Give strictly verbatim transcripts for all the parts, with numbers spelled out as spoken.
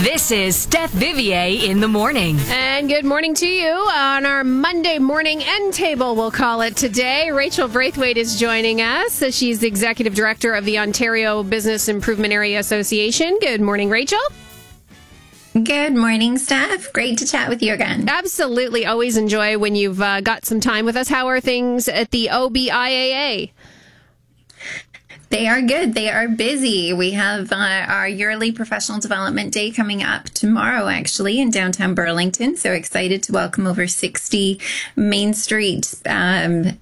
This is Steph Vivier in the morning. And good morning to you on our Monday morning end table, we'll call it today. Rachel Braithwaite is joining us. She's the Executive Director of the Ontario Business Improvement Area Association. Good morning, Rachel. Good morning, Steph. Great to chat with you again. Absolutely. Always enjoy when you've uh, got some time with us. How are things at the O B I A A? They are good. They are busy. We have uh, our yearly professional development day coming up tomorrow, actually, in downtown Burlington. So excited to welcome over sixty Main Street um,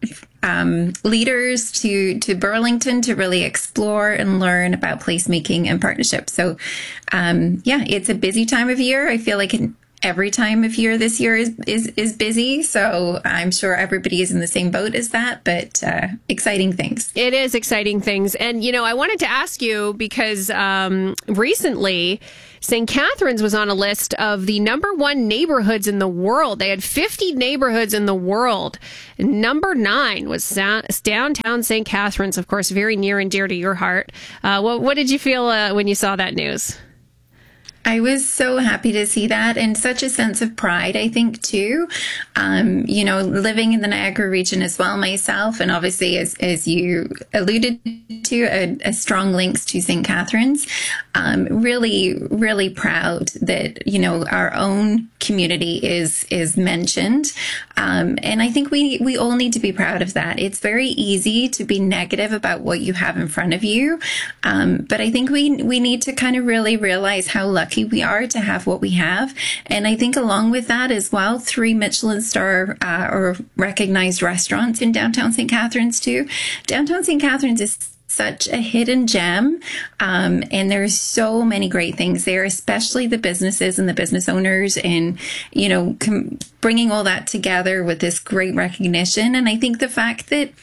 um, leaders to, to Burlington to really explore and learn about placemaking and partnerships. So, um, yeah, it's a busy time of year. I feel like in every time of year this year is, is, is busy. So I'm sure everybody is in the same boat as that, but uh, exciting things. It is exciting things. And, you know, I wanted to ask you because um, recently Saint Catharines was on a list of the number one neighborhoods in the world. They had fifty neighborhoods in the world. Number nine was downtown Saint Catharines, of course, very near and dear to your heart. Uh, what, what did you feel uh, when you saw that news? I was so happy to see that, and such a sense of pride, I think, too. Um, you know, living in the Niagara region as well myself, and obviously, as, as you alluded to, a, a strong links to Saint Catharines. Um, really, really proud that, you know, our own community is is mentioned. Um, and I think we, we all need to be proud of that. It's very easy to be negative about what you have in front of you. Um, but I think we, we need to kind of really realize how lucky we are to have what we have. And I think along with that as well, three Michelin star uh, or recognized restaurants in downtown Saint Catharines too. Downtown Saint Catharines is such a hidden gem. Um, and there's so many great things there, especially the businesses and the business owners and, you know, com- bringing all that together with this great recognition. And I think the fact that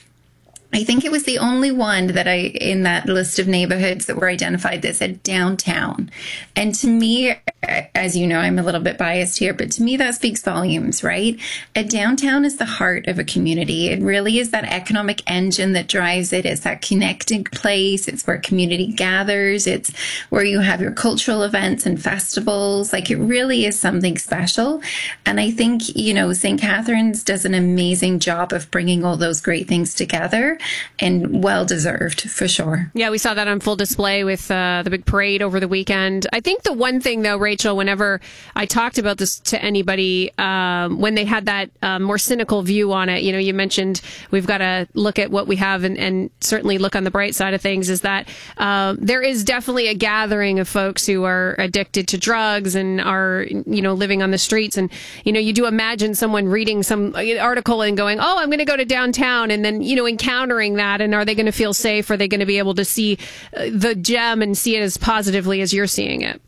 I think it was the only one that I, in that list of neighborhoods that were identified that said downtown. And to me, as you know, I'm a little bit biased here, but to me, that speaks volumes, right? A downtown is the heart of a community. It really is that economic engine that drives it. It's that connecting place. It's where community gathers. It's where you have your cultural events and festivals. Like, it really is something special. And I think, you know, Saint Catharines does an amazing job of bringing all those great things together. And well-deserved, for sure. Yeah, we saw that on full display with uh, the big parade over the weekend. I think the one thing, though, Rachel, whenever I talked about this to anybody, um, when they had that uh, more cynical view on it, you know, you mentioned we've got to look at what we have and, and certainly look on the bright side of things, is that uh, there is definitely a gathering of folks who are addicted to drugs and are, you know, living on the streets. And, you know, you do imagine someone reading some article and going, oh, I'm going to go to downtown, and then, you know, encounter that, and are they going to feel safe? Are they going to be able to see the gem and see it as positively as you're seeing it?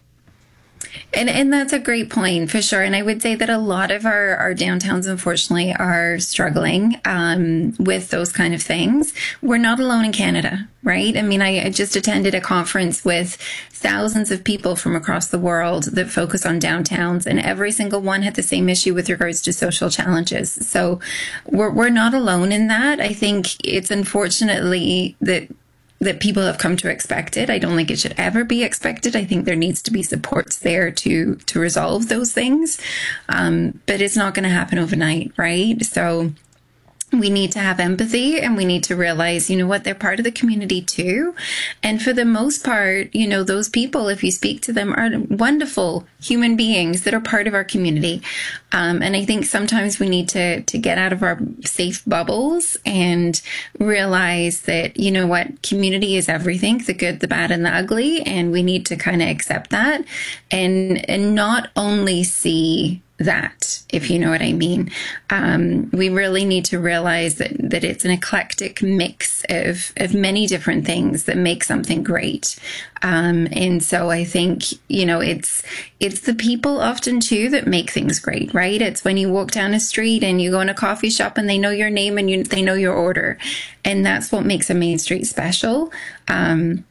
And and that's a great point, for sure. And I would say that a lot of our, our downtowns, unfortunately, are struggling um, with those kind of things. We're not alone in Canada, right? I mean, I, I just attended a conference with thousands of people from across the world that focus on downtowns, and every single one had the same issue with regards to social challenges. So we're we're not alone in that. I think it's unfortunately that that people have come to expect it. I don't think it should ever be expected. I think there needs to be supports there to to resolve those things. Um, but it's not going to happen overnight, right? So we need to have empathy, and we need to realize, you know what, they're part of the community too. And for the most part, you know, those people, if you speak to them, are wonderful human beings that are part of our community. Um, and I think sometimes we need to, to get out of our safe bubbles and realize that, you know what, community is everything, the good, the bad, and the ugly. And we need to kind of accept that and, and not only see that, if you know what I mean. Um, we really need to realize that, that it's an eclectic mix of, of many different things that make something great. Um, and so I think, you know, it's, it's the people often too that make things great, right? It's when you walk down a street and you go in a coffee shop and they know your name and you, they know your order. And that's what makes a Main Street special. Um,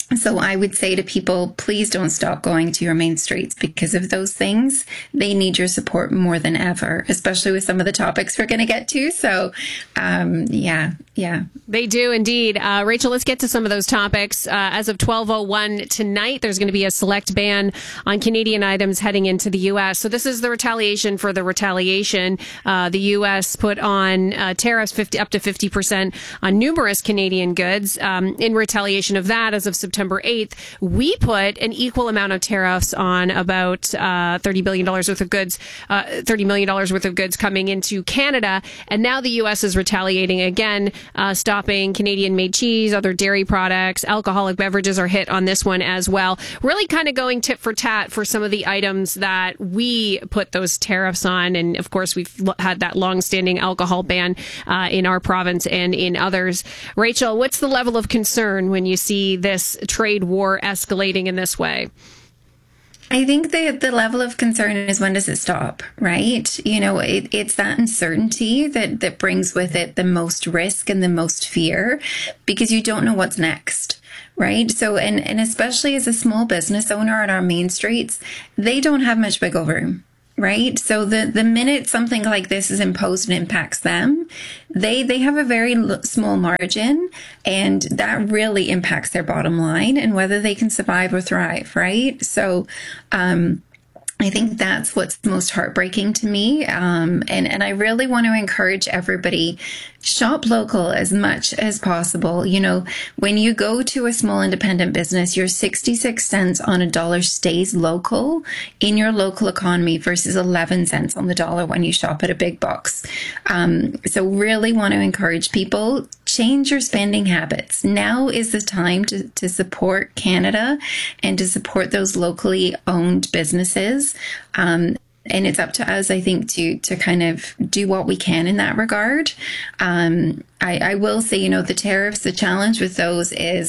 So I would say to people, please don't stop going to your main streets because of those things. They need your support more than ever, especially with some of the topics we're going to get to. So, um, yeah, yeah. They do indeed. Uh, Rachel, let's get to some of those topics. Uh, as of twelve oh one tonight, there's going to be a select ban on Canadian items heading into the U S. So this is the retaliation for the retaliation. Uh, the U S put on uh, tariffs fifty up to fifty percent on numerous Canadian goods. Um, in retaliation of that, as of September eighth, we put an equal amount of tariffs on about uh, thirty billion dollars worth of goods, uh, thirty million dollars worth of goods coming into Canada. And now the U S is retaliating again, uh, stopping Canadian-made cheese, other dairy products. Alcoholic beverages are hit on this one as well. Really kind of going tit for tat for some of the items that we put those tariffs on. And of course, we've had that long-standing alcohol ban uh, in our province and in others. Rachel, what's the level of concern when you see this trade war escalating in this way? I think the the level of concern is, when does it stop, right? You know, it, it's that uncertainty that, that brings with it the most risk and the most fear, because you don't know what's next, right? So, and, and especially as a small business owner on our main streets, they don't have much wiggle room. Right. So the, the minute something like this is imposed and impacts them, they, they have a very l- small margin, and that really impacts their bottom line and whether they can survive or thrive. Right. So, um, I think that's what's most heartbreaking to me. Um, and, and I really want to encourage everybody, shop local as much as possible. You know, when you go to a small independent business, your sixty-six cents on a dollar stays local in your local economy versus eleven cents on the dollar when you shop at a big box. Um, so really want to encourage people, change your spending habits. Now is the time to, to support Canada and to support those locally owned businesses. Um, and it's up to us, I think, to to kind of do what we can in that regard. Um, I, I will say, you know, the tariffs, the challenge with those is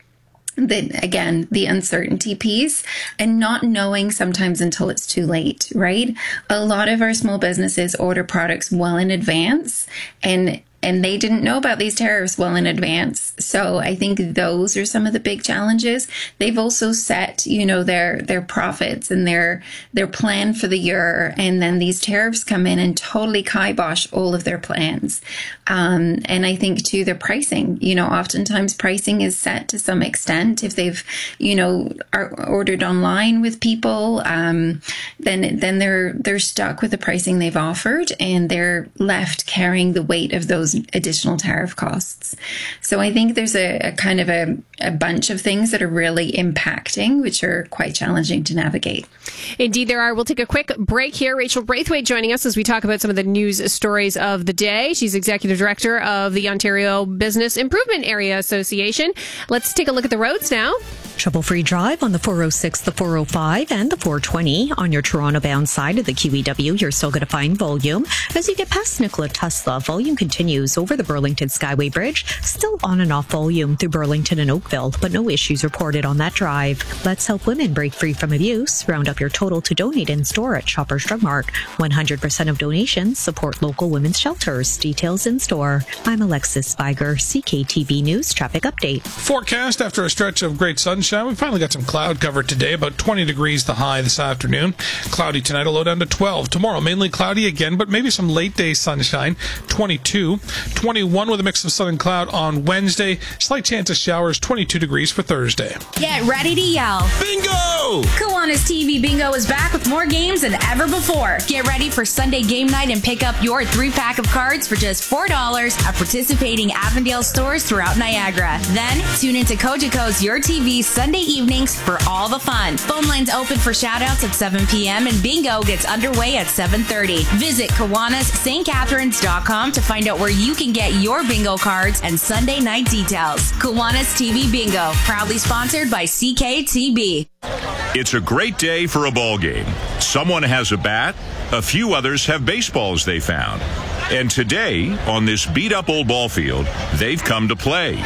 that, again, the uncertainty piece and not knowing sometimes until it's too late, right? A lot of our small businesses order products well in advance, and And they didn't know about these tariffs well in advance. So I think those are some of the big challenges. They've also set, you know, their their profits and their their plan for the year. And then these tariffs come in and totally kibosh all of their plans. Um, and I think, too, their pricing, you know, oftentimes pricing is set to some extent. If they've, you know, are ordered online with people, um, then then they're they're stuck with the pricing they've offered, and they're left carrying the weight of those additional tariff costs. So I think there's a, a kind of a, a bunch of things that are really impacting, which are quite challenging to navigate. Indeed, there are. We'll take a quick break here. Rachel Braithwaite joining us as we talk about some of the news stories of the day. She's Executive Director of the Ontario Business Improvement Area Association. Let's take a look at the roads now. Trouble-free drive on the four oh six, the four oh five, and the four twenty. On your Toronto-bound side of the Q E W, you're still going to find volume. As you get past Nikola Tesla, volume continues over the Burlington Skyway Bridge. Still on and off volume through Burlington and Oakville, but no issues reported on that drive. Let's help women break free from abuse. Round up your total to donate in store at Shoppers Drug Mart. one hundred percent of donations support local women's shelters. Details in store. I'm Alexis Spiger, C K T V News Traffic Update. Forecast after a stretch of great sunshine. We finally got some cloud cover today, about twenty degrees the high this afternoon. Cloudy tonight, a low down to twelve. Tomorrow, mainly cloudy again, but maybe some late day sunshine. twenty-two. twenty-one with a mix of sun and cloud on Wednesday. Slight chance of showers, twenty-two degrees for Thursday. Get ready to yell. Bingo! Kiwanis T V Bingo is back with more games than ever before. Get ready for Sunday game night and pick up your three-pack of cards for just four dollars at participating Avondale stores throughout Niagara. Then, tune into Cogeco's Your T V Sunday evenings for all the fun. Phone lines open for shoutouts at seven p.m. and bingo gets underway at seven thirty. Visit Kiwanis St Catharines dot com to find out where you can get your bingo cards and Sunday night details. Kiwanis T V Bingo, proudly sponsored by C K T B. It's a great day for a ball game. Someone has a bat, a few others have baseballs they found. And today, on this beat-up old ball field, they've come to play.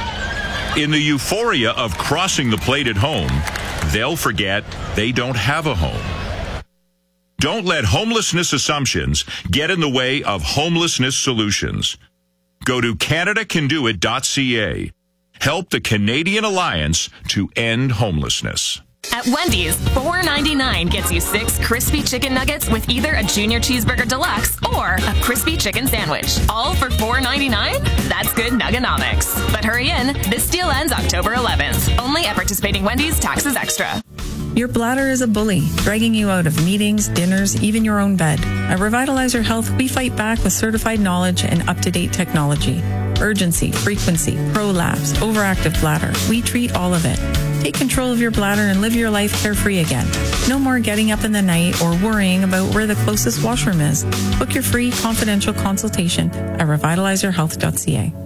In the euphoria of crossing the plate at home, they'll forget they don't have a home. Don't let homelessness assumptions get in the way of homelessness solutions. Go to Canada Can Do It dot C A. Help the Canadian Alliance to End Homelessness. At Wendy's, four ninety-nine gets you six crispy chicken nuggets with either a Junior Cheeseburger Deluxe or a crispy chicken sandwich. All for four ninety-nine? That's good Nugganomics. But hurry in, this deal ends October eleventh. Only at participating Wendy's, taxes extra. Your bladder is a bully, dragging you out of meetings, dinners, even your own bed. At Revitalizer Health, we fight back with certified knowledge and up-to-date technology. Urgency, frequency, prolapse, overactive bladder. We treat all of it. Take control of your bladder and live your life carefree again. No more getting up in the night or worrying about where the closest washroom is. Book your free confidential consultation at revitalizer health dot c a.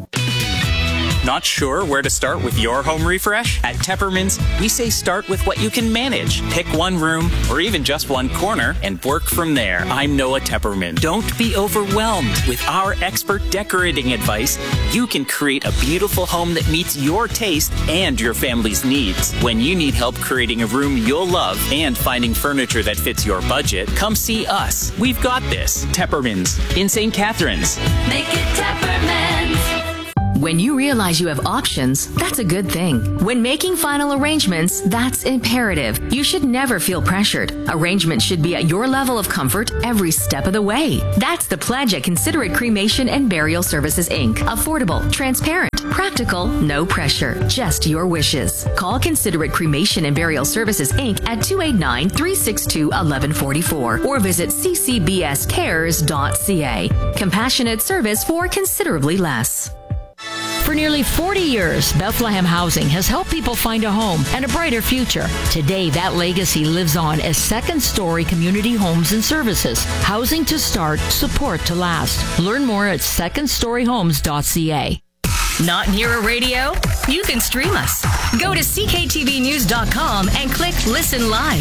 Not sure where to start with your home refresh? At Tepperman's, we say start with what you can manage. Pick one room or even just one corner and work from there. I'm Noah Tepperman. Don't be overwhelmed. With our expert decorating advice, you can create a beautiful home that meets your taste and your family's needs. When you need help creating a room you'll love and finding furniture that fits your budget, come see us. We've got this. Tepperman's in Saint Catharines. Make it Tepperman's. When you realize you have options, that's a good thing. When making final arrangements, that's imperative. You should never feel pressured. Arrangements should be at your level of comfort every step of the way. That's the pledge at Considerate Cremation and Burial Services, Incorporated. Affordable, transparent, practical, no pressure, just your wishes. Call Considerate Cremation and Burial Services, Incorporated at two eight nine, three six two, one one four four or visit c c b s cares dot c a. Compassionate service for considerably less. For nearly forty years, Bethlehem Housing has helped people find a home and a brighter future. Today, that legacy lives on as Second Story Community Homes and Services. Housing to start, support to last. Learn more at second story homes dot c a. Not near a radio? You can stream us. Go to c k t v news dot com and click Listen Live.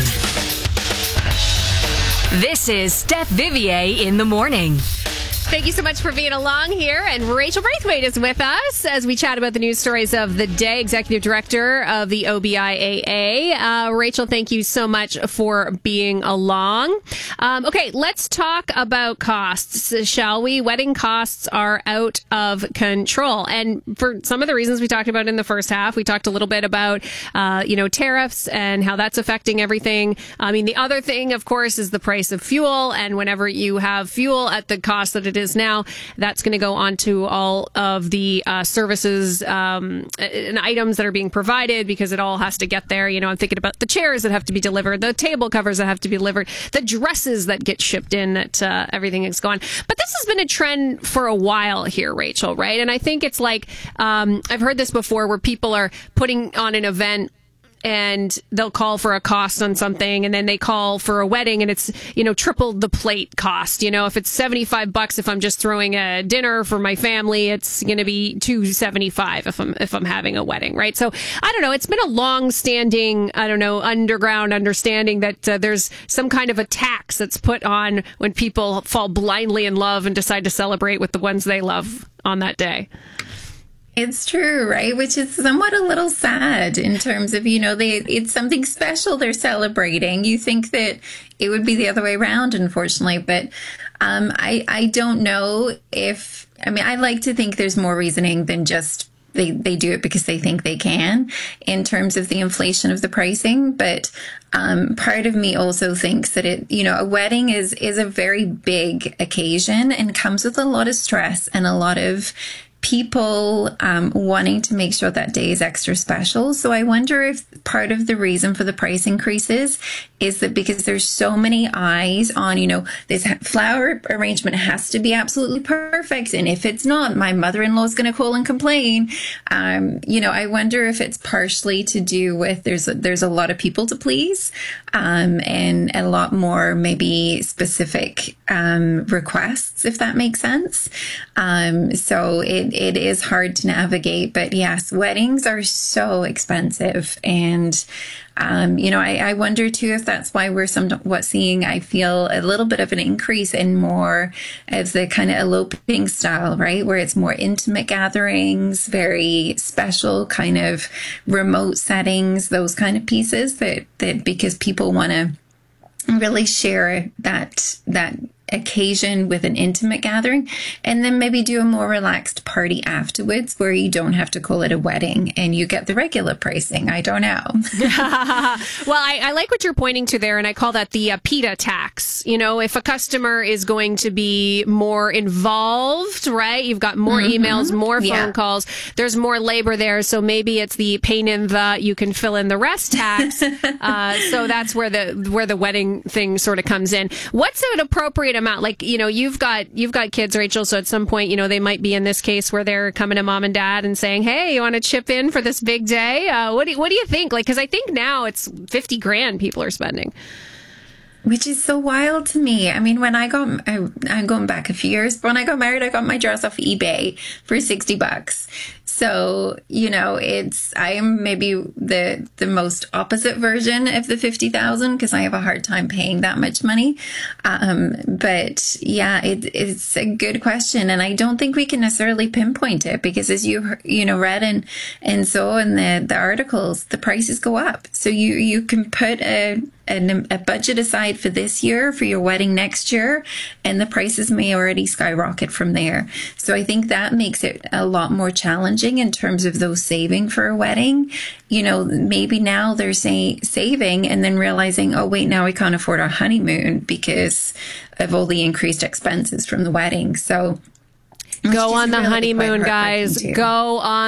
This is Steph Vivier in the morning. Thank you so much for being along here. And Rachel Braithwaite is with us as we chat about the news stories of the day, Executive Director of the O B I A A. Uh, Rachel, thank you so much for being along. Um, okay, let's talk about costs, shall we? Wedding costs are out of control. And for some of the reasons we talked about in the first half, we talked a little bit about, uh, you know, tariffs and how that's affecting everything. I mean, the other thing, of course, is the price of fuel. And whenever you have fuel at the cost that it is now, that's going to go on to all of the uh, services um, and items that are being provided, because it all has to get there. You know, I'm thinking about the chairs that have to be delivered, the table covers that have to be delivered, the dresses that get shipped in, that uh, everything is gone. But this has been a trend for a while here, Rachel, right? And I think it's like, um, I've heard this before, where people are putting on an event and they'll call for a cost on something, and then they call for a wedding and it's, you know, tripled the plate cost. You know, if it's seventy-five bucks, if I'm just throwing a dinner for my family, it's going to be two seventy-five if I'm, if I'm having a wedding, right? So I don't know. It's been a long standing, I don't know, underground understanding that uh, there's some kind of a tax that's put on when people fall blindly in love and decide to celebrate with the ones they love on that day. It's true, right? Which is somewhat a little sad in terms of, you know, they it's something special they're celebrating. You think that it would be the other way around, unfortunately. But um, I, I don't know if, I mean, I like to think there's more reasoning than just they, they do it because they think they can in terms of the inflation of the pricing. But um, part of me also thinks that it, you know, a wedding is, is a very big occasion and comes with a lot of stress and a lot of people um, wanting to make sure that day is extra special. So I wonder if part of the reason for the price increases is that because there's so many eyes on, you know, this flower arrangement has to be absolutely perfect. And if it's not, my mother-in-law is going to call and complain. Um, you know, I wonder if it's partially to do with there's a, there's a lot of people to please um, and a lot more maybe specific um, requests, if that makes sense. Um, so it It is hard to navigate, but yes, weddings are so expensive. And, um, you know, I, I wonder too if that's why we're somewhat seeing, I feel, a little bit of an increase in more of the kind of eloping style, right? Where it's more intimate gatherings, very special kind of remote settings, those kind of pieces that, that because people want to really share that, that, occasion with an intimate gathering, and then maybe do a more relaxed party afterwards where you don't have to call it a wedding and you get the regular pricing. I don't know. Well, I, I like what you're pointing to there, and I call that the uh, PETA tax. You know, if a customer is going to be more involved, right? You've got more mm-hmm. emails, more phone yeah. calls. There's more labor there, so maybe it's the pain in the you can fill in the rest tax. uh, so that's where the where the wedding thing sort of comes in. What's an appropriate amount? Like, you know, you've got you've got kids, Rachel, so at some point, you know, they might be in this case where they're coming to mom and dad and saying, hey, you want to chip in for this big day? Uh, what do you, what do you think? Like, because I think now it's fifty grand people are spending. Which is so wild to me. I mean, when I got, I, I'm going back a few years, but when I got married, I got my dress off eBay for sixty bucks. So, you know, it's, I am maybe the, the most opposite version of the fifty thousand because I have a hard time paying that much money. Um, but yeah, it, it's a good question. And I don't think we can necessarily pinpoint it because as you, you know, read and, and saw in the, the articles, the prices go up. So you, you can put a, a, a budget aside for this year for your wedding next year, and the prices may already skyrocket from there. So I think that makes it a lot more challenging in terms of those saving for a wedding. You know, maybe now they're say, saving and then realizing, oh, wait, now we can't afford our honeymoon because of all the increased expenses from the wedding. So go on the honeymoon, guys. Go on.